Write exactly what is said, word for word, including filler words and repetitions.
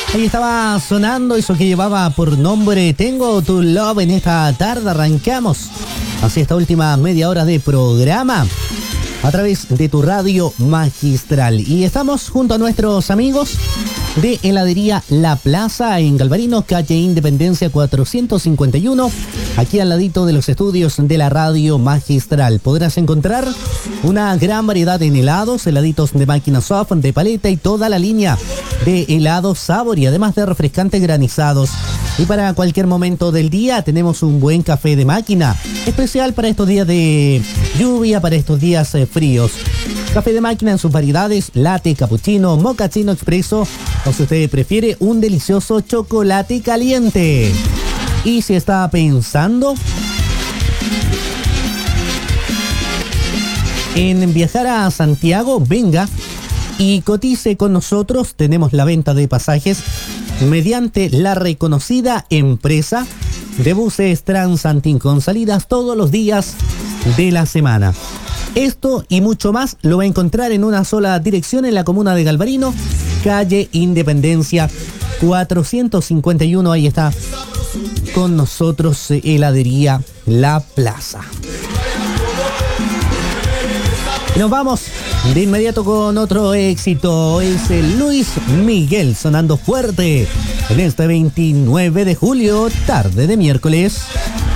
Ahí estaba sonando eso que llevaba por nombre Tengo Tu Love. En esta tarde arrancamos hacia esta última media hora de programa a través de tu radio magistral. Y estamos junto a nuestros amigos de heladería La Plaza en Galvarino, calle Independencia cuatrocientos cincuenta y uno, aquí al ladito de los estudios de la radio magistral. Podrás encontrar una gran variedad en helados, heladitos de máquina soft, de paleta y toda la línea de helados sabor y además de refrescantes granizados. Y para cualquier momento del día tenemos un buen café de máquina, especial para estos días de lluvia, para estos días eh, fríos. Café de máquina en sus variedades, latte, cappuccino, mochaccino expreso, o si usted prefiere, un delicioso chocolate caliente. Y si está pensando en viajar a Santiago, venga y cotice con nosotros. Tenemos la venta de pasajes mediante la reconocida empresa de buses Transantin con salidas todos los días de la semana. Esto y mucho más lo va a encontrar en una sola dirección en la comuna de Galvarino, calle Independencia cuatrocientos cincuenta y uno. Ahí está con nosotros heladería La Plaza. Y nos vamos de inmediato con otro éxito. Es el Luis Miguel sonando fuerte en este veintinueve de julio, tarde de miércoles.